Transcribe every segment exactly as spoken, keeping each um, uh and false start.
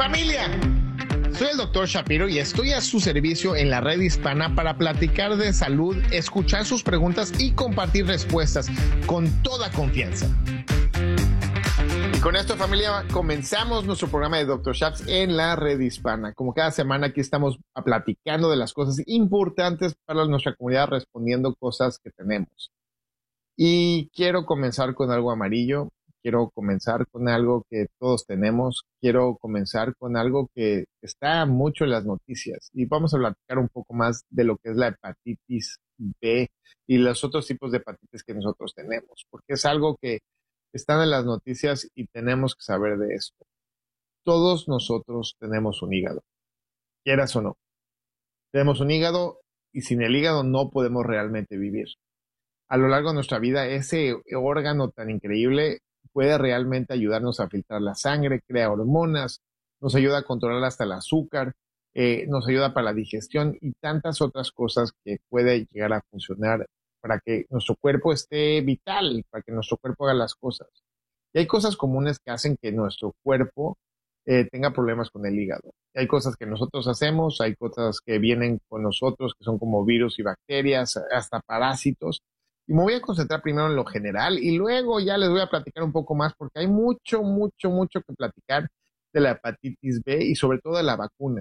Familia, soy el doctor Shapiro y estoy a su servicio en la red hispana para platicar de salud, escuchar sus preguntas y compartir respuestas con toda confianza. Y con esto, familia, comenzamos nuestro programa de doctor Shaps en la red hispana. Como cada semana aquí estamos platicando de las cosas importantes para nuestra comunidad, respondiendo cosas que tenemos. Y quiero comenzar con algo amarillo. Quiero comenzar con algo que todos tenemos. Quiero comenzar con algo que está mucho en las noticias. Y vamos a platicar un poco más de lo que es la hepatitis B y los otros tipos de hepatitis que nosotros tenemos. Porque es algo que está en las noticias y tenemos que saber de esto. Todos nosotros tenemos un hígado, quieras o no. Tenemos un hígado y sin el hígado no podemos realmente vivir. A lo largo de nuestra vida, ese órgano tan increíble puede realmente ayudarnos a filtrar la sangre, crea hormonas, nos ayuda a controlar hasta el azúcar, eh, nos ayuda para la digestión y tantas otras cosas que puede llegar a funcionar para que nuestro cuerpo esté vital, para que nuestro cuerpo haga las cosas. Y hay cosas comunes que hacen que nuestro cuerpo eh, tenga problemas con el hígado. Y hay cosas que nosotros hacemos, hay cosas que vienen con nosotros, que son como virus y bacterias, hasta parásitos. Y me voy a concentrar primero en lo general y luego ya les voy a platicar un poco más porque hay mucho, mucho, mucho que platicar de la hepatitis B y sobre todo de la vacuna.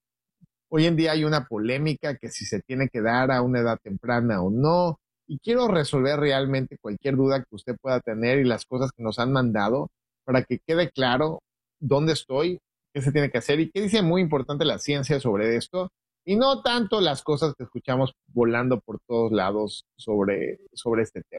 Hoy en día hay una polémica que si se tiene que dar a una edad temprana o no, y quiero resolver realmente cualquier duda que usted pueda tener y las cosas que nos han mandado para que quede claro dónde estoy, qué se tiene que hacer y qué dice muy importante la ciencia sobre esto. Y no tanto las cosas que escuchamos volando por todos lados sobre, sobre este tema.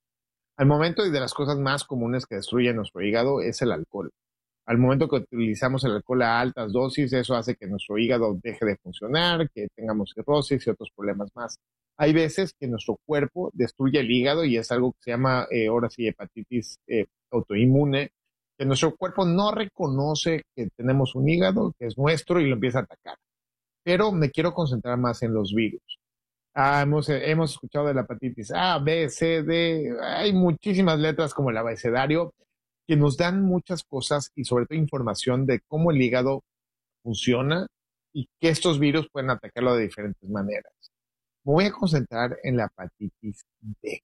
Al momento y de las cosas más comunes que destruyen nuestro hígado es el alcohol. Al momento que utilizamos el alcohol a altas dosis, eso hace que nuestro hígado deje de funcionar, que tengamos cirrosis y otros problemas más. Hay veces que nuestro cuerpo destruye el hígado y es algo que se llama, eh, ahora sí, hepatitis eh, autoinmune, que nuestro cuerpo no reconoce que tenemos un hígado, que es nuestro y lo empieza a atacar. Pero me quiero concentrar más en los virus. Ah, hemos, hemos escuchado de la hepatitis A, B, C, D. Hay muchísimas letras como el abecedario que nos dan muchas cosas y sobre todo información de cómo el hígado funciona y que estos virus pueden atacarlo de diferentes maneras. Me voy a concentrar en la hepatitis B.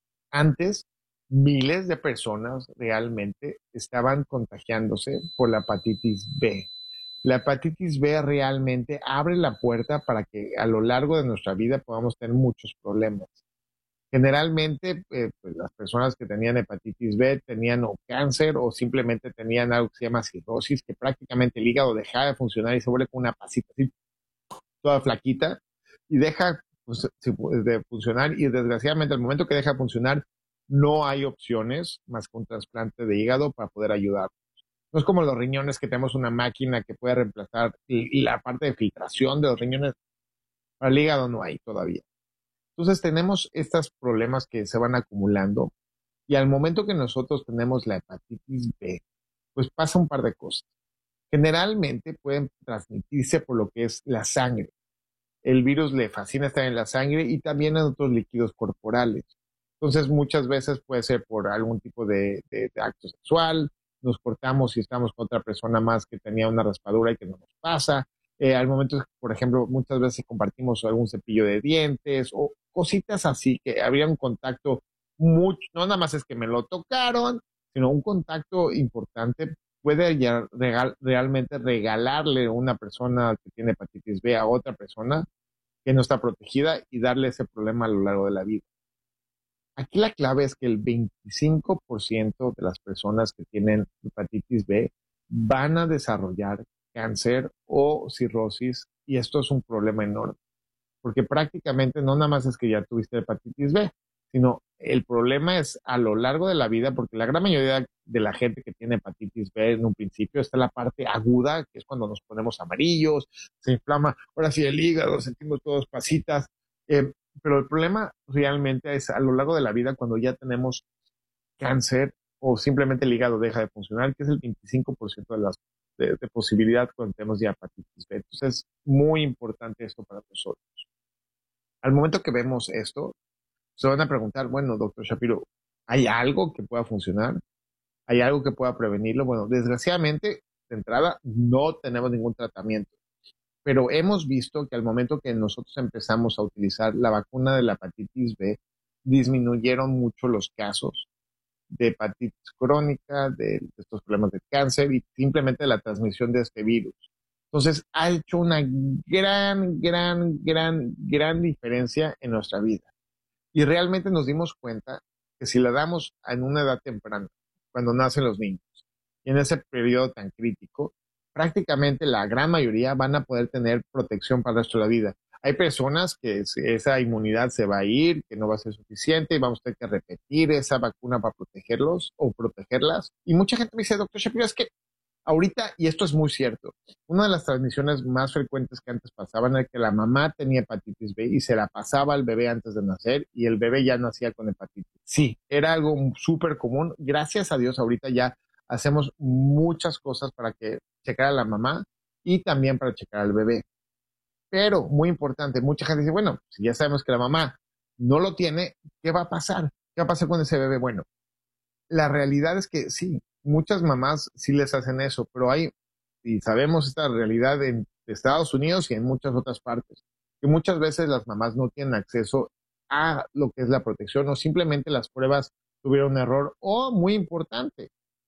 Antes, miles de personas realmente estaban contagiándose por la hepatitis B. La hepatitis B realmente abre la puerta para que a lo largo de nuestra vida podamos tener muchos problemas. Generalmente, eh, pues las personas que tenían hepatitis B tenían o cáncer o simplemente tenían algo que se llama cirrosis, que prácticamente el hígado deja de funcionar y se vuelve como una pasita así, toda flaquita, y deja pues, de funcionar. Y desgraciadamente, al momento que deja de funcionar, no hay opciones más que un trasplante de hígado para poder ayudar. No es como los riñones que tenemos una máquina que puede reemplazar y, y la parte de filtración de los riñones. Para el hígado no hay todavía. Entonces tenemos estos problemas que se van acumulando y al momento que nosotros tenemos la hepatitis B, pues pasa un par de cosas. Generalmente pueden transmitirse por lo que es la sangre. El virus le fascina estar en la sangre y también en otros líquidos corporales. Entonces muchas veces puede ser por algún tipo de, de, de acto sexual, nos cortamos y estamos con otra persona más que tenía una raspadura y que no nos pasa. Eh, al momento, por ejemplo, muchas veces compartimos algún cepillo de dientes o cositas así que habría un contacto mucho, no nada más es que me lo tocaron, sino un contacto importante puede ya regal, realmente regalarle a una persona que tiene hepatitis B a otra persona que no está protegida y darle ese problema a lo largo de la vida. Aquí la clave es que el veinticinco por ciento de las personas que tienen hepatitis B van a desarrollar cáncer o cirrosis y esto es un problema enorme porque prácticamente no nada más es que ya tuviste hepatitis B, sino el problema es a lo largo de la vida porque la gran mayoría de la gente que tiene hepatitis B en un principio está en la parte aguda, que es cuando nos ponemos amarillos, se inflama, ahora sí el hígado, sentimos todos pasitas, eh, pero el problema realmente es a lo largo de la vida cuando ya tenemos cáncer o simplemente el hígado deja de funcionar, que es el veinticinco por ciento de las de, de posibilidad cuando tenemos ya hepatitis B. Entonces es muy importante esto para nosotros. Al momento que vemos esto, se van a preguntar, bueno, doctor Shapiro, ¿hay algo que pueda funcionar? ¿Hay algo que pueda prevenirlo? Bueno, desgraciadamente de entrada no tenemos ningún tratamiento. Pero hemos visto que al momento que nosotros empezamos a utilizar la vacuna de la hepatitis B, disminuyeron mucho los casos de hepatitis crónica, de, de estos problemas de cáncer y simplemente la transmisión de este virus. Entonces, ha hecho una gran, gran, gran, gran diferencia en nuestra vida. Y realmente nos dimos cuenta que si la damos en una edad temprana, cuando nacen los niños, y en ese periodo tan crítico, prácticamente la gran mayoría van a poder tener protección para el resto de la vida. Hay personas que esa inmunidad se va a ir, que no va a ser suficiente y vamos a tener que repetir esa vacuna para protegerlos o protegerlas. Y mucha gente me dice, doctor Shapiro, es que ahorita, y esto es muy cierto, una de las transmisiones más frecuentes que antes pasaban era que la mamá tenía hepatitis B y se la pasaba al bebé antes de nacer y el bebé ya nacía con hepatitis. Sí, era algo súper común. Gracias a Dios ahorita ya hacemos muchas cosas para que checar a la mamá y también para checar al bebé. Pero, muy importante, mucha gente dice, bueno, si ya sabemos que la mamá no lo tiene, ¿qué va a pasar? ¿Qué va a pasar con ese bebé? Bueno, la realidad es que sí, muchas mamás sí les hacen eso, pero hay, y sabemos esta realidad en Estados Unidos y en muchas otras partes, que muchas veces las mamás no tienen acceso a lo que es la protección o simplemente las pruebas tuvieron un error o, muy importante,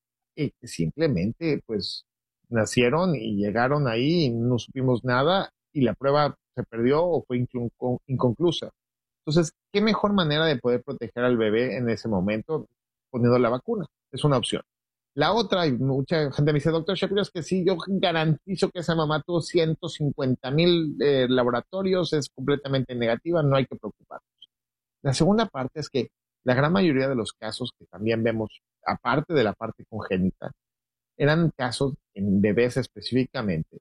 y que simplemente pues nacieron y llegaron ahí y no supimos nada y la prueba se perdió o fue inconclusa. Entonces, ¿qué mejor manera de poder proteger al bebé en ese momento? Poniendo la vacuna. Es una opción. La otra, y mucha gente me dice, doctor Shapiro, es que sí, yo garantizo que esa mamá tuvo ciento cincuenta mil eh, laboratorios, es completamente negativa, no hay que preocuparnos. La segunda parte es que la gran mayoría de los casos que también vemos, aparte de la parte congénita, eran casos en bebés específicamente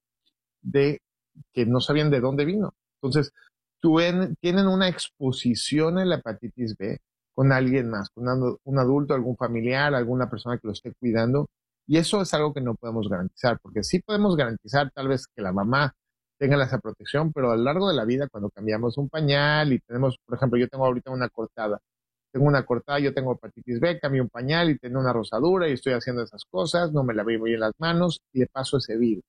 de que no sabían de dónde vino. Entonces, tuen, tienen una exposición a la hepatitis B con alguien más, con un adulto, algún familiar, alguna persona que lo esté cuidando, y eso es algo que no podemos garantizar, porque sí podemos garantizar tal vez que la mamá tenga esa protección, pero a lo largo de la vida, cuando cambiamos un pañal y tenemos, por ejemplo, yo tengo ahorita una cortada, tengo una cortada, yo tengo hepatitis B, cambio un pañal y tengo una rosadura y estoy haciendo esas cosas, no me lavé bien las manos y le paso ese virus.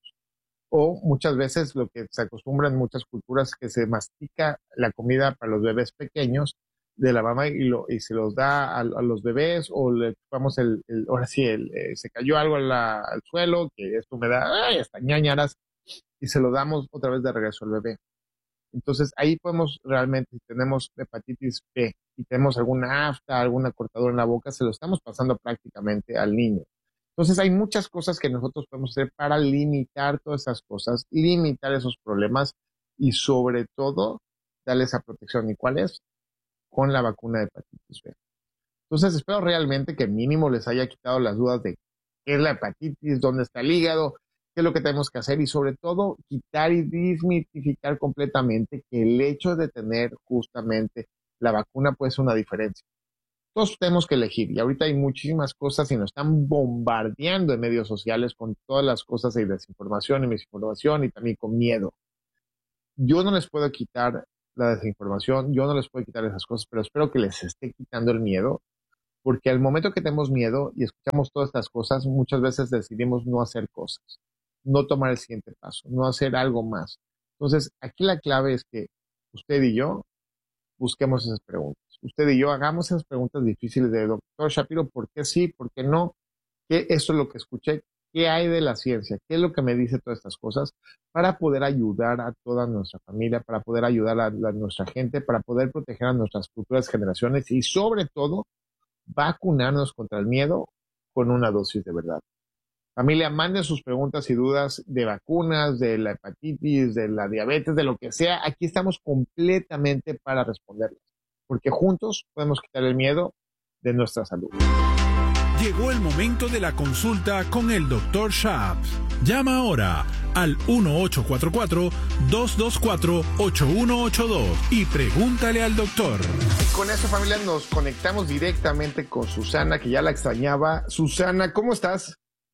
O muchas veces lo que se acostumbra en muchas culturas es que se mastica la comida para los bebés pequeños de la mamá y, lo, y se los da a, a los bebés o le chupamos el, el ahora sí, el, eh, se cayó algo la, al suelo, que esto me da, ay, hasta ñañaras, y se lo damos otra vez de regreso al bebé. Entonces ahí podemos realmente, si tenemos hepatitis B y tenemos alguna afta, alguna cortadura en la boca, se lo estamos pasando prácticamente al niño. Entonces hay muchas cosas que nosotros podemos hacer para limitar todas esas cosas, limitar esos problemas y sobre todo darle esa protección. ¿Y cuál es? Con la vacuna de hepatitis B. Entonces espero realmente que mínimo les haya quitado las dudas de qué es la hepatitis, dónde está el hígado, qué es lo que tenemos que hacer y sobre todo quitar y desmitificar completamente que el hecho de tener justamente la vacuna puede ser una diferencia. Todos tenemos que elegir y ahorita hay muchísimas cosas y nos están bombardeando en medios sociales con todas las cosas de desinformación y misinformación y también con miedo. Yo no les puedo quitar la desinformación, yo no les puedo quitar esas cosas, pero espero que les esté quitando el miedo, porque al momento que tenemos miedo y escuchamos todas estas cosas, muchas veces decidimos no hacer cosas, no tomar el siguiente paso, no hacer algo más. Entonces, aquí la clave es que usted y yo busquemos esas preguntas. Usted y yo hagamos esas preguntas difíciles de doctor Shapiro, ¿por qué sí? ¿Por qué no? ¿Qué, esto es lo que escuché? ¿Qué hay de la ciencia? ¿Qué es lo que me dice todas estas cosas? Para poder ayudar a toda nuestra familia, para poder ayudar a, a nuestra gente, para poder proteger a nuestras futuras generaciones y sobre todo vacunarnos contra el miedo con una dosis de verdad. Familia, manden sus preguntas y dudas de vacunas, de la hepatitis, de la diabetes, de lo que sea. Aquí estamos completamente para responderlas, porque juntos podemos quitar el miedo de nuestra salud. Llegó el momento de la consulta con el doctor Shaps. Llama ahora al uno ocho cuatro cuatro, dos dos cuatro, ocho uno ocho dos y pregúntale al doctor. Y con eso, familia, nos conectamos directamente con Susana, que ya la extrañaba. Susana, ¿cómo estás?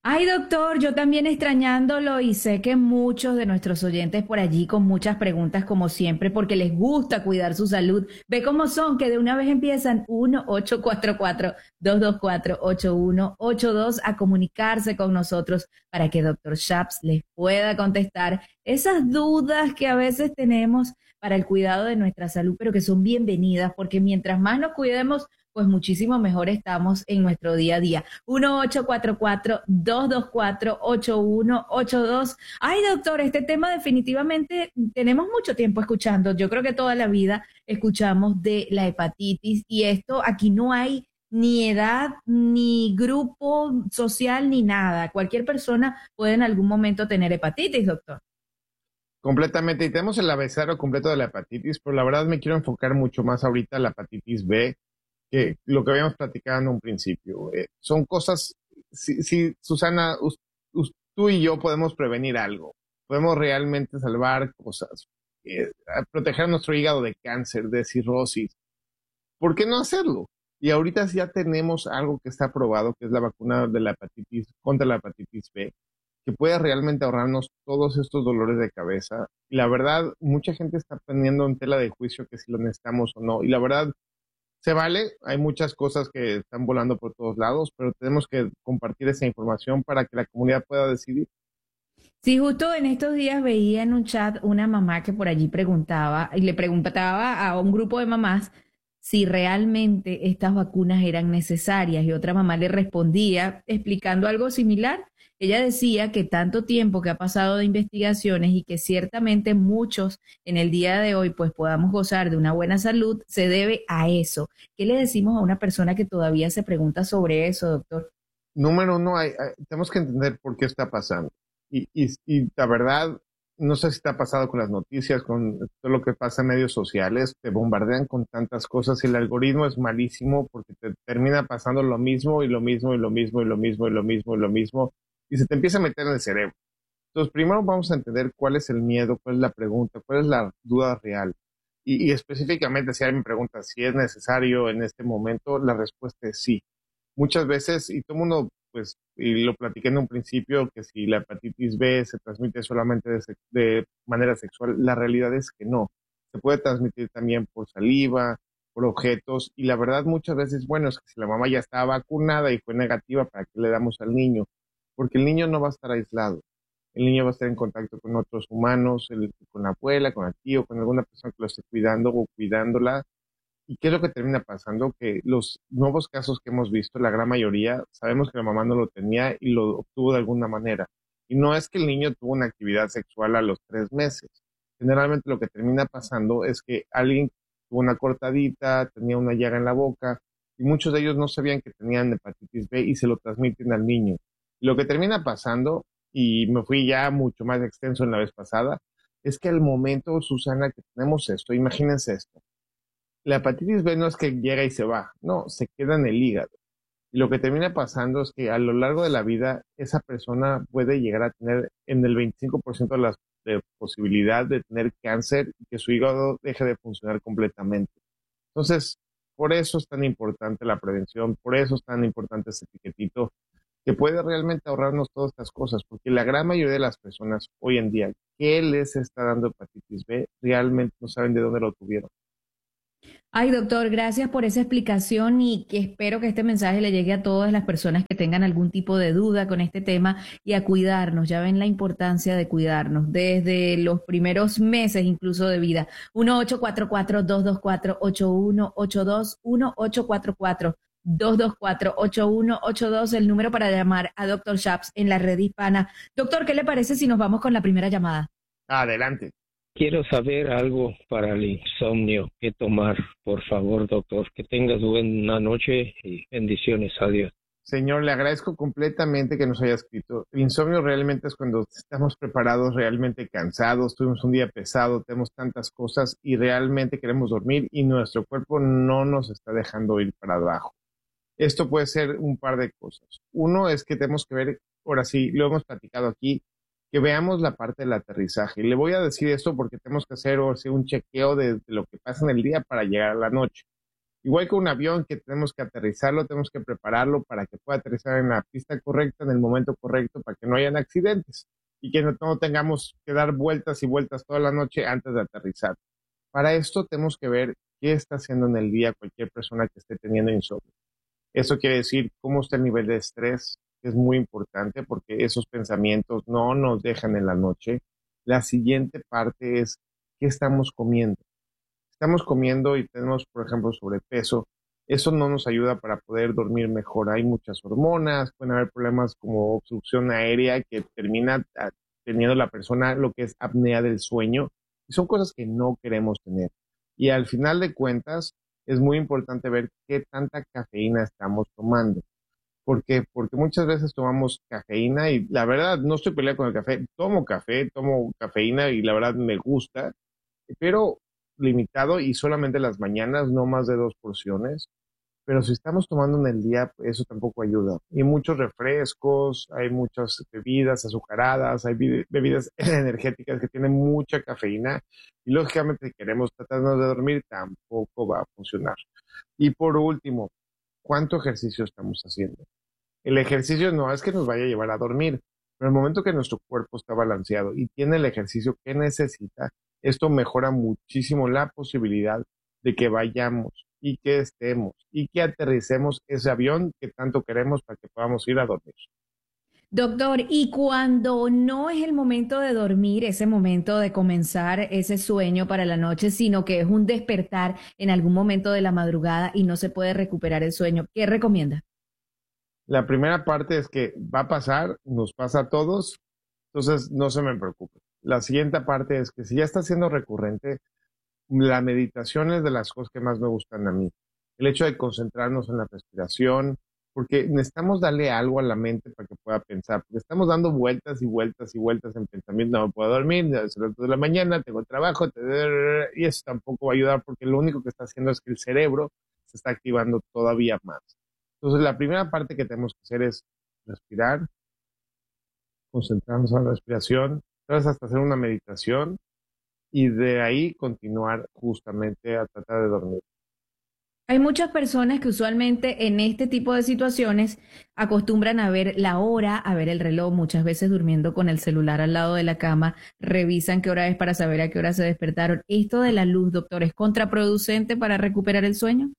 Ay, doctor, yo también extrañándolo y sé que muchos de nuestros oyentes por allí con muchas preguntas como siempre porque les gusta cuidar su salud. Ve cómo son que de una vez empiezan uno ocho cuatro cuatro, dos dos cuatro, ocho uno ocho dos a comunicarse con nosotros para que doctor Shaps les pueda contestar esas dudas que a veces tenemos para el cuidado de nuestra salud, pero que son bienvenidas porque mientras más nos cuidemos, pues muchísimo mejor estamos en nuestro día a día. uno ocho cuatro cuatro, dos dos cuatro, ocho uno ocho dos. Ay, doctor, este tema definitivamente tenemos mucho tiempo escuchando. Yo creo que toda la vida escuchamos de la hepatitis y esto aquí no hay ni edad, ni grupo social, ni nada. Cualquier persona puede en algún momento tener hepatitis, doctor. Completamente, y tenemos el abecedario completo de la hepatitis, pero la verdad me quiero enfocar mucho más ahorita en la hepatitis B, que lo que habíamos platicado en un principio. Eh, son cosas, si, si Susana, us, us, tú y yo podemos prevenir algo, podemos realmente salvar cosas, eh, proteger nuestro hígado de cáncer, de cirrosis, ¿por qué no hacerlo? Y ahorita ya tenemos algo que está probado, que es la vacuna de la hepatitis, contra la hepatitis B, que puede realmente ahorrarnos todos estos dolores de cabeza. Y la verdad, mucha gente está poniendo en tela de juicio que si lo necesitamos o no. Y la verdad, se vale, hay muchas cosas que están volando por todos lados, pero tenemos que compartir esa información para que la comunidad pueda decidir. Sí, justo en estos días veía en un chat una mamá que por allí preguntaba y le preguntaba a un grupo de mamás si realmente estas vacunas eran necesarias y otra mamá le respondía explicando algo similar. Ella decía que tanto tiempo que ha pasado de investigaciones y que ciertamente muchos en el día de hoy pues podamos gozar de una buena salud se debe a eso. ¿Qué le decimos a una persona que todavía se pregunta sobre eso, doctor? Número uno, hay, hay, tenemos que entender por qué está pasando. Y, y, y la verdad, no sé si te ha pasado con las noticias, con todo lo que pasa en medios sociales, te bombardean con tantas cosas y el algoritmo es malísimo porque te termina pasando lo mismo y lo mismo y lo mismo y lo mismo y lo mismo y lo mismo y se te empieza a meter en el cerebro. Entonces, primero vamos a entender cuál es el miedo, cuál es la pregunta, cuál es la duda real. Y, y específicamente, si alguien me pregunta si es necesario en este momento, la respuesta es sí. Muchas veces, y todo el mundo, pues, y lo platiqué en un principio, que si la hepatitis B se transmite solamente de, de manera sexual, la realidad es que no. Se puede transmitir también por saliva, por objetos, y la verdad muchas veces, bueno, es que si la mamá ya está vacunada y fue negativa, ¿para qué le damos al niño? Porque el niño no va a estar aislado. El niño va a estar en contacto con otros humanos, el, con la abuela, con el tío, con alguna persona que lo esté cuidando o cuidándola. ¿Y qué es lo que termina pasando? Que los nuevos casos que hemos visto, la gran mayoría, sabemos que la mamá no lo tenía y lo obtuvo de alguna manera. Y no es que el niño tuvo una actividad sexual a los tres meses. Generalmente lo que termina pasando es que alguien tuvo una cortadita, tenía una llaga en la boca, y muchos de ellos no sabían que tenían hepatitis B y se lo transmiten al niño. Y lo que termina pasando, y me fui ya mucho más extenso en la vez pasada, es que al momento, Susana, que tenemos esto, imagínense esto. La hepatitis B no es que llega y se va, no, se queda en el hígado. Y lo que termina pasando es que a lo largo de la vida, esa persona puede llegar a tener en el veinticinco por ciento de la de posibilidad de tener cáncer y que su hígado deje de funcionar completamente. Entonces, por eso es tan importante la prevención, por eso es tan importante ese etiquetito, que puede realmente ahorrarnos todas estas cosas, porque la gran mayoría de las personas hoy en día que les está dando hepatitis B realmente no saben de dónde lo tuvieron. Ay, doctor, gracias por esa explicación y que espero que este mensaje le llegue a todas las personas que tengan algún tipo de duda con este tema y a cuidarnos. Ya ven la importancia de cuidarnos desde los primeros meses incluso de vida. uno ocho cuatro cuatro, dos dos cuatro, ocho uno ocho dos, uno ocho cuatro cuatro, dos dos cuatro, ocho uno ocho dos, el número para llamar a doctor Shaps en la red hispana. Doctor, ¿qué le parece si nos vamos con la primera llamada? Adelante. Quiero saber algo para el insomnio, qué tomar, por favor, doctor. Que tengas buena noche y bendiciones. Adiós. Señor, le agradezco completamente que nos haya escrito. El insomnio realmente es cuando estamos preparados, realmente cansados, tuvimos un día pesado, tenemos tantas cosas y realmente queremos dormir y nuestro cuerpo no nos está dejando ir para abajo. Esto puede ser un par de cosas. Uno es que tenemos que ver, ahora sí, lo hemos platicado aquí, que veamos la parte del aterrizaje. Y le voy a decir esto porque tenemos que hacer o sea, un chequeo de, de lo que pasa en el día para llegar a la noche. Igual que un avión que tenemos que aterrizarlo, tenemos que prepararlo para que pueda aterrizar en la pista correcta, en el momento correcto, para que no hayan accidentes y que no, no tengamos que dar vueltas y vueltas toda la noche antes de aterrizar. Para esto tenemos que ver qué está haciendo en el día cualquier persona que esté teniendo insomnio. Eso quiere decir cómo está el nivel de estrés, que es muy importante porque esos pensamientos no nos dejan en la noche. La siguiente parte es qué estamos comiendo. Estamos comiendo y tenemos, por ejemplo, sobrepeso. Eso no nos ayuda para poder dormir mejor. Hay muchas hormonas, pueden haber problemas como obstrucción aérea que termina teniendo la persona lo que es apnea del sueño. Y son cosas que no queremos tener. Y al final de cuentas, es muy importante ver qué tanta cafeína estamos tomando. ¿Por qué? Porque muchas veces tomamos cafeína y la verdad no estoy peleado con el café. Tomo café, tomo cafeína y la verdad me gusta, pero limitado y solamente las mañanas, no más de dos porciones. Pero si estamos tomando en el día, eso tampoco ayuda. Y muchos refrescos, hay muchas bebidas azucaradas, hay bebidas energéticas que tienen mucha cafeína y lógicamente si queremos tratarnos de dormir tampoco va a funcionar. Y por último, ¿cuánto ejercicio estamos haciendo? El ejercicio no es que nos vaya a llevar a dormir, pero el momento que nuestro cuerpo está balanceado y tiene el ejercicio que necesita, esto mejora muchísimo la posibilidad de que vayamos y que estemos y que aterricemos ese avión que tanto queremos para que podamos ir a dormir. Doctor, y cuando no es el momento de dormir, ese momento de comenzar ese sueño para la noche, sino que es un despertar en algún momento de la madrugada y no se puede recuperar el sueño, ¿qué recomienda? La primera parte es que va a pasar, nos pasa a todos, entonces no se me preocupe. La siguiente parte es que si ya está siendo recurrente, la meditación es de las cosas que más me gustan a mí. El hecho de concentrarnos en la respiración, porque necesitamos darle algo a la mente para que pueda pensar, porque estamos dando vueltas y vueltas y vueltas en pensamiento, no me puedo dormir, ya es las dos de la mañana, tengo trabajo, y eso tampoco va a ayudar porque lo único que está haciendo es que el cerebro se está activando todavía más. Entonces la primera parte que tenemos que hacer es respirar, concentrarnos en la respiración, entonces hasta hacer una meditación, y de ahí continuar justamente a tratar de dormir. Hay muchas personas que usualmente en este tipo de situaciones acostumbran a ver la hora, a ver el reloj, muchas veces durmiendo con el celular al lado de la cama, revisan qué hora es para saber a qué hora se despertaron. ¿Esto de la luz, doctor, es contraproducente para recuperar el sueño?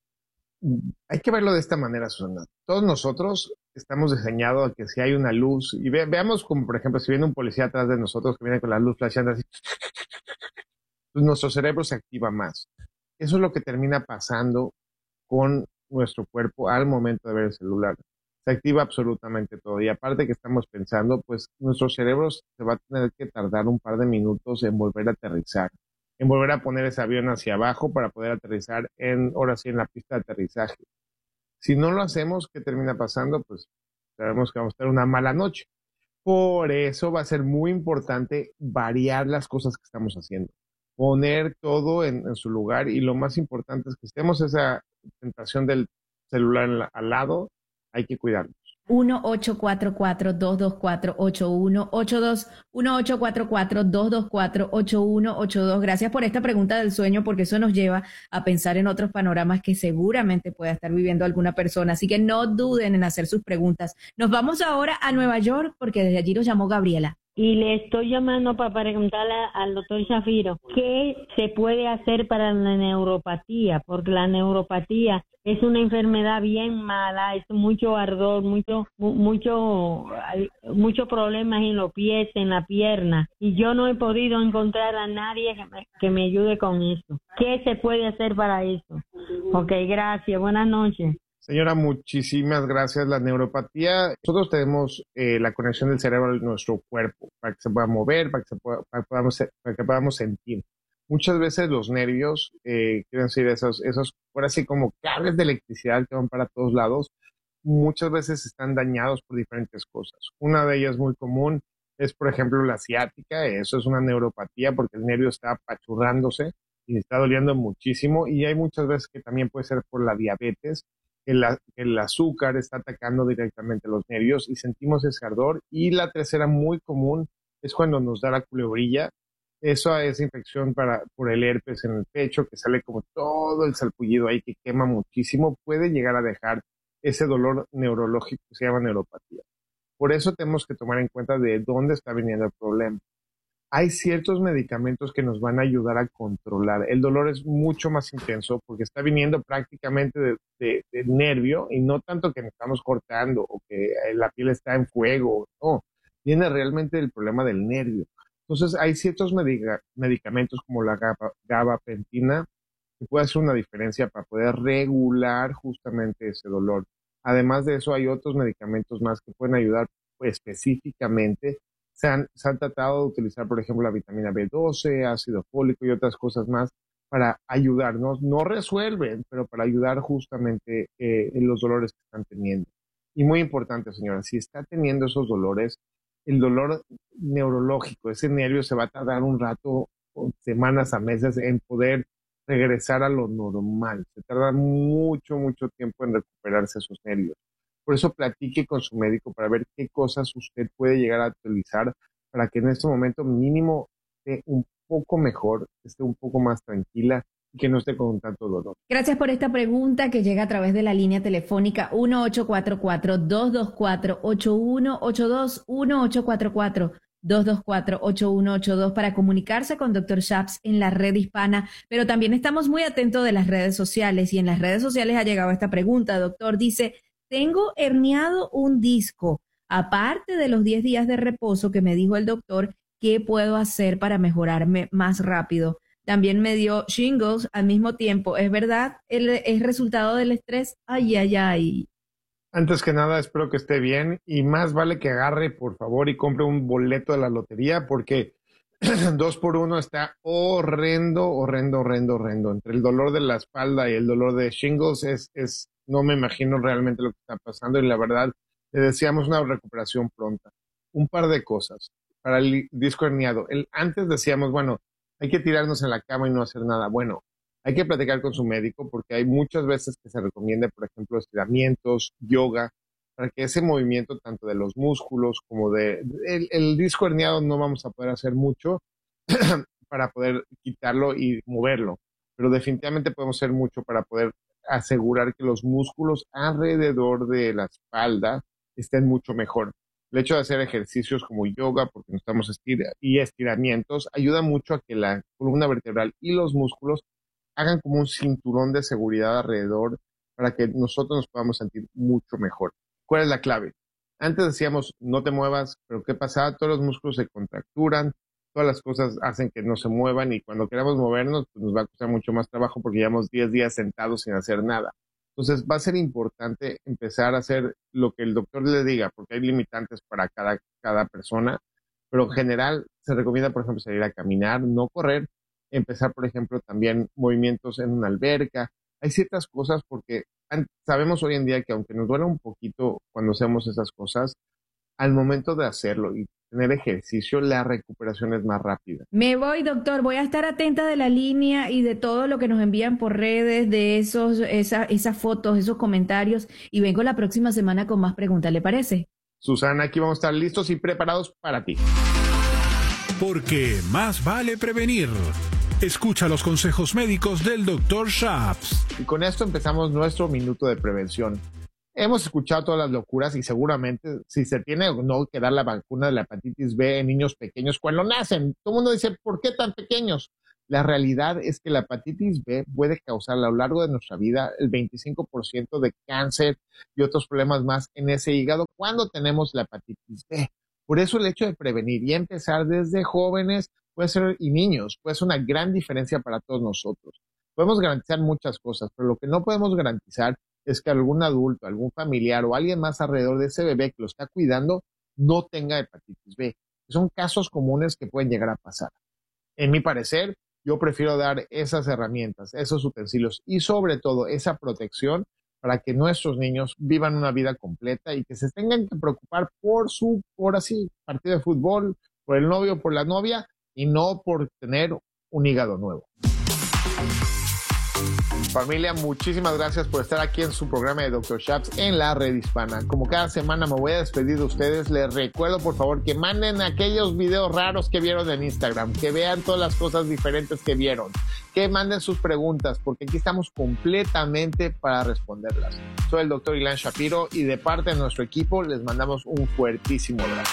Hay que verlo de esta manera, Susana. Todos nosotros estamos diseñados a que si hay una luz, y ve, veamos como por ejemplo si viene un policía atrás de nosotros que viene con la luz flasheando así, pues nuestro cerebro se activa más. Eso es lo que termina pasando con nuestro cuerpo al momento de ver el celular. Se activa absolutamente todo. Y aparte que estamos pensando, pues nuestro cerebro se va a tener que tardar un par de minutos en volver a aterrizar, en volver a poner ese avión hacia abajo para poder aterrizar en, ahora sí, en la pista de aterrizaje. Si no lo hacemos, ¿qué termina pasando? Pues sabemos que vamos a tener una mala noche. Por eso va a ser muy importante variar las cosas que estamos haciendo. Poner todo en, en su lugar y lo más importante es que estemos esa tentación del celular la, al lado, hay que cuidarnos. uno ocho cuatro cuatro, dos dos cuatro, ocho uno ocho dos, uno ocho cuatro cuatro, dos dos cuatro, ocho uno ocho dos. Gracias por esta pregunta del sueño porque eso nos lleva a pensar en otros panoramas que seguramente pueda estar viviendo alguna persona, así que no duden en hacer sus preguntas. Nos vamos ahora a Nueva York porque desde allí nos llamó Gabriela. Y le estoy llamando para preguntarle al doctor Shapiro qué se puede hacer para la neuropatía, porque la neuropatía es una enfermedad bien mala, es mucho ardor, mucho, mucho, muchos problemas en los pies, en la pierna, y yo no he podido encontrar a nadie que me, que me ayude con eso. ¿Qué se puede hacer para eso? Ok, gracias, buenas noches. Señora, muchísimas gracias. La neuropatía, nosotros tenemos eh, la conexión del cerebro a nuestro cuerpo para que se pueda mover, para que, se pueda, para que, podamos, para que podamos sentir. Muchas veces los nervios, eh, quieren decir esos, esos, por así como cables de electricidad que van para todos lados, muchas veces están dañados por diferentes cosas. Una de ellas muy común es, por ejemplo, la ciática. Eso es una neuropatía porque el nervio está apachurrándose y está doliendo muchísimo. Y hay muchas veces que también puede ser por la diabetes, que el, el azúcar está atacando directamente los nervios y sentimos ese ardor. Y la tercera muy común es cuando nos da la culebrilla, Esa es infección para, por el herpes en el pecho, que sale como todo el salpullido ahí que quema muchísimo, puede llegar a dejar ese dolor neurológico que se llama neuropatía. Por eso tenemos que tomar en cuenta de dónde está viniendo el problema. Hay ciertos medicamentos que nos van a ayudar a controlar. El dolor es mucho más intenso porque está viniendo prácticamente de, de, del nervio y no tanto que nos estamos cortando o que la piel está en fuego. No, viene realmente del problema del nervio. Entonces hay ciertos medica, medicamentos como la gaba, gabapentina que puede hacer una diferencia para poder regular justamente ese dolor. Además de eso hay otros medicamentos más que pueden ayudar pues, específicamente. Se han, se han tratado de utilizar, por ejemplo, la vitamina B doce, ácido fólico y otras cosas más para ayudarnos. No resuelven, pero para ayudar justamente eh, en los dolores que están teniendo. Y muy importante, señora, si está teniendo esos dolores, el dolor neurológico, ese nervio se va a tardar un rato, semanas a meses, en poder regresar a lo normal. Se tarda mucho, mucho tiempo en recuperarse esos nervios. Por eso platique con su médico para ver qué cosas usted puede llegar a utilizar para que en este momento mínimo esté un poco mejor, esté un poco más tranquila y que no esté con tanto dolor. Gracias por esta pregunta que llega a través de la línea telefónica uno ocho cuatro cuatro, dos dos cuatro, ocho uno ocho dos, uno ocho cuatro cuatro, dos dos cuatro, ocho uno ocho dos para comunicarse con doctor Schaps en la red hispana, pero también estamos muy atentos de las redes sociales y en las redes sociales ha llegado esta pregunta, doctor, dice... Tengo herniado un disco. Aparte de los diez días de reposo que me dijo el doctor, ¿qué puedo hacer para mejorarme más rápido? También me dio shingles al mismo tiempo. ¿Es verdad? ¿Es resultado del estrés? Ay, ay, ay. Antes que nada, espero que esté bien y más vale que agarre, por favor, y compre un boleto de la lotería porque dos por uno está horrendo, horrendo, horrendo, horrendo. Entre el dolor de la espalda y el dolor de shingles es... es no me imagino realmente lo que está pasando y la verdad le deseamos una recuperación pronta. Un par de cosas para el disco herniado. El, antes decíamos, bueno, hay que tirarnos en la cama y no hacer nada. Bueno, hay que platicar con su médico porque hay muchas veces que se recomienda, por ejemplo, estiramientos, yoga, para que ese movimiento tanto de los músculos como de... El, el disco herniado no vamos a poder hacer mucho para poder quitarlo y moverlo, pero definitivamente podemos hacer mucho para poder asegurar que los músculos alrededor de la espalda estén mucho mejor. El hecho de hacer ejercicios como yoga, porque nos estamos estir- y estiramientos, ayuda mucho a que la columna vertebral y los músculos hagan como un cinturón de seguridad alrededor para que nosotros nos podamos sentir mucho mejor. ¿Cuál es la clave? Antes decíamos, no te muevas, pero ¿qué pasa? Todos los músculos se contracturan, todas las cosas hacen que no se muevan y cuando queramos movernos, pues nos va a costar mucho más trabajo porque llevamos diez días sentados sin hacer nada. Entonces va a ser importante empezar a hacer lo que el doctor le diga, porque hay limitantes para cada, cada persona, pero en general se recomienda, por ejemplo, salir a caminar, no correr, empezar, por ejemplo, también movimientos en una alberca. Hay ciertas cosas porque sabemos hoy en día que aunque nos duela un poquito cuando hacemos esas cosas, al momento de hacerlo y tener ejercicio, la recuperación es más rápida. Me voy, doctor. Voy a estar atenta de la línea y de todo lo que nos envían por redes, de esos, esa, esas fotos, esos comentarios. Y vengo la próxima semana con más preguntas, ¿le parece? Susana, aquí vamos a estar listos y preparados para ti. Porque más vale prevenir. Escucha los consejos médicos del doctor Schaps. Y con esto empezamos nuestro minuto de prevención. Hemos escuchado todas las locuras y seguramente si se tiene o no que dar la vacuna de la hepatitis B en niños pequeños cuando nacen. Todo el mundo dice, ¿por qué tan pequeños? La realidad es que la hepatitis B puede causar a lo largo de nuestra vida el veinticinco por ciento de cáncer y otros problemas más en ese hígado cuando tenemos la hepatitis B. Por eso el hecho de prevenir y empezar desde jóvenes puede ser, y niños puede ser una gran diferencia para todos nosotros. Podemos garantizar muchas cosas, pero lo que no podemos garantizar es que algún adulto, algún familiar o alguien más alrededor de ese bebé que lo está cuidando no tenga hepatitis B. Son casos comunes que pueden llegar a pasar. En mi parecer, yo prefiero dar esas herramientas, esos utensilios y sobre todo esa protección para que nuestros niños vivan una vida completa y que se tengan que preocupar por su, por así, partido de fútbol, por el novio, por la novia y no por tener un hígado nuevo. Familia, muchísimas gracias por estar aquí en su programa de doctor Shaps en la red hispana. Como cada semana me voy a despedir de ustedes. Les recuerdo, por favor, que manden aquellos videos raros que vieron en Instagram, que vean todas las cosas diferentes que vieron, que manden sus preguntas, porque aquí estamos completamente para responderlas. Soy el doctor Ilan Shapiro y de parte de nuestro equipo les mandamos un fuertísimo abrazo.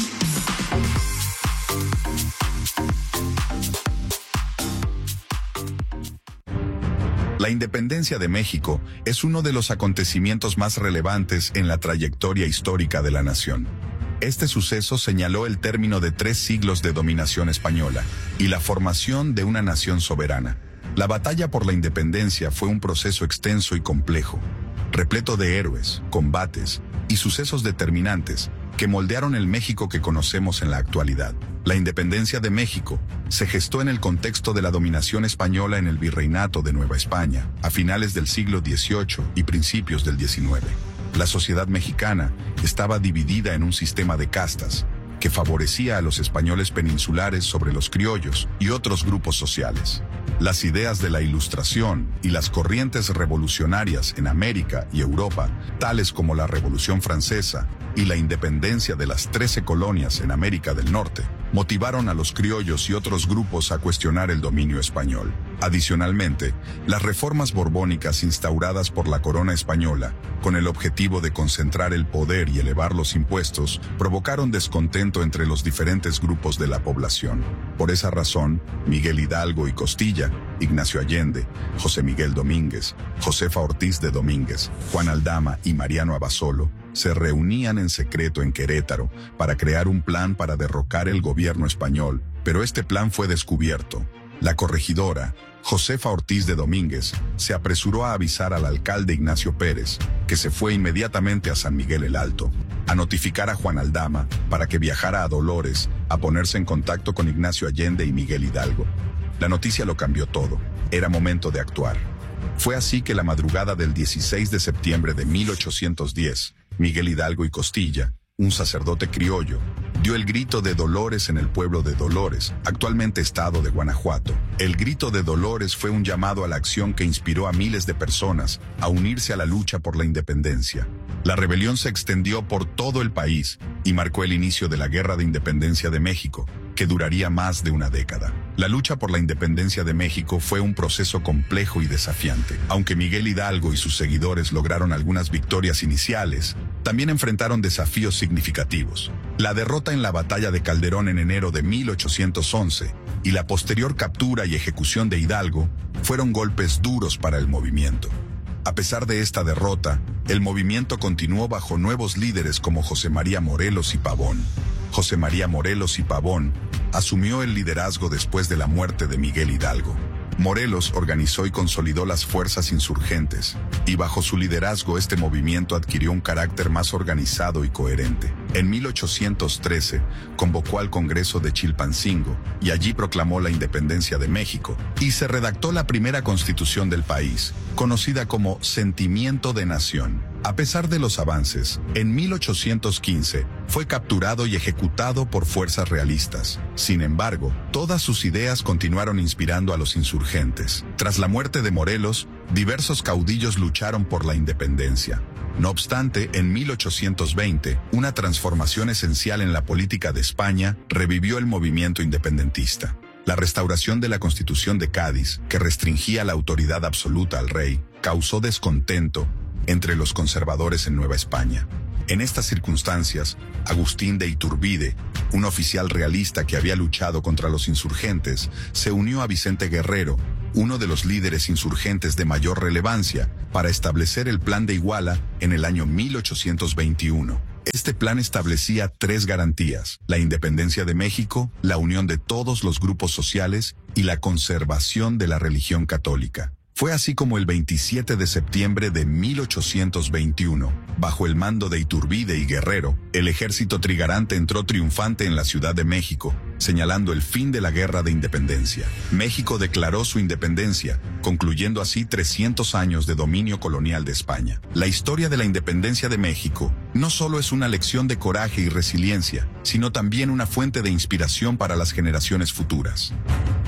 La independencia de México es uno de los acontecimientos más relevantes en la trayectoria histórica de la nación. Este suceso señaló el término de tres siglos de dominación española y la formación de una nación soberana. La batalla por la independencia fue un proceso extenso y complejo, repleto de héroes, combates y sucesos determinantes que moldearon el México que conocemos en la actualidad. La independencia de México se gestó en el contexto de la dominación española en el Virreinato de Nueva España, a finales del siglo dieciocho y principios del diecinueve. La sociedad mexicana estaba dividida en un sistema de castas que favorecía a los españoles peninsulares sobre los criollos y otros grupos sociales. Las ideas de la Ilustración y las corrientes revolucionarias en América y Europa, tales como la Revolución Francesa y la independencia de las trece colonias en América del Norte, motivaron a los criollos y otros grupos a cuestionar el dominio español. Adicionalmente, las reformas borbónicas instauradas por la corona española, con el objetivo de concentrar el poder y elevar los impuestos, provocaron descontento entre los diferentes grupos de la población. Por esa razón, Miguel Hidalgo y Costilla, Ignacio Allende, José Miguel Domínguez, Josefa Ortiz de Domínguez, Juan Aldama y Mariano Abasolo se reunían en secreto en Querétaro para crear un plan para derrocar el gobierno español, pero este plan fue descubierto. La corregidora, Josefa Ortiz de Domínguez, se apresuró a avisar al alcalde Ignacio Pérez, que se fue inmediatamente a San Miguel el Alto, a notificar a Juan Aldama para que viajara a Dolores a ponerse en contacto con Ignacio Allende y Miguel Hidalgo. La noticia lo cambió todo. Era momento de actuar. Fue así que la madrugada del dieciséis de septiembre de mil ochocientos diez, Miguel Hidalgo y Costilla, un sacerdote criollo, dio el grito de Dolores en el pueblo de Dolores, actualmente estado de Guanajuato. El grito de Dolores fue un llamado a la acción que inspiró a miles de personas a unirse a la lucha por la independencia. La rebelión se extendió por todo el país y marcó el inicio de la Guerra de Independencia de México, que duraría más de una década. La lucha por la independencia de México fue un proceso complejo y desafiante. Aunque Miguel Hidalgo y sus seguidores lograron algunas victorias iniciales, también enfrentaron desafíos significativos. La derrota en la batalla de Calderón en enero de mil ochocientos once y la posterior captura y ejecución de Hidalgo fueron golpes duros para el movimiento. A pesar de esta derrota, el movimiento continuó bajo nuevos líderes como José María Morelos y Pavón. José María Morelos y Pavón asumió el liderazgo después de la muerte de Miguel Hidalgo. Morelos organizó y consolidó las fuerzas insurgentes, y bajo su liderazgo este movimiento adquirió un carácter más organizado y coherente. En mil ochocientos trece, convocó al Congreso de Chilpancingo, y allí proclamó la independencia de México, y se redactó la primera constitución del país, conocida como Sentimiento de Nación. A pesar de los avances, en mil ochocientos quince fue capturado y ejecutado por fuerzas realistas. Sin embargo, todas sus ideas continuaron inspirando a los insurgentes. Tras la muerte de Morelos, diversos caudillos lucharon por la independencia. No obstante, en mil ochocientos veinte, una transformación esencial en la política de España revivió el movimiento independentista. La restauración de la Constitución de Cádiz, que restringía la autoridad absoluta al rey, causó descontento entre los conservadores en Nueva España. En estas circunstancias, Agustín de Iturbide, un oficial realista que había luchado contra los insurgentes, se unió a Vicente Guerrero, uno de los líderes insurgentes de mayor relevancia, para establecer el Plan de Iguala en el año mil ochocientos veintiuno. Este plan establecía tres garantías: la independencia de México, la unión de todos los grupos sociales y la conservación de la religión católica. Fue así como el veintisiete de septiembre de mil ochocientos veintiuno, bajo el mando de Iturbide y Guerrero, el ejército trigarante entró triunfante en la Ciudad de México, señalando el fin de la Guerra de Independencia. México declaró su independencia, concluyendo así trescientos años de dominio colonial de España. La historia de la independencia de México no solo es una lección de coraje y resiliencia, sino también una fuente de inspiración para las generaciones futuras.